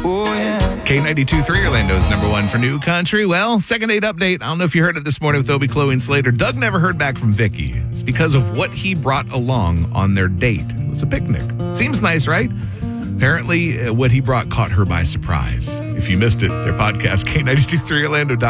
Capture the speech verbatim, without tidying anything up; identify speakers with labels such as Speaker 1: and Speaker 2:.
Speaker 1: Oh, yeah.
Speaker 2: K ninety-two point three Orlando's number one for new country. Well, second date update. I don't know if you heard it this morning with Obie, Chloe, and Slater. Doug never heard back from Vicky. It's because of what he brought along on their date. It was a picnic. Seems nice, right? Apparently, uh, what he brought caught her by surprise. If you missed it, their podcast, K ninety-two point three Orlando.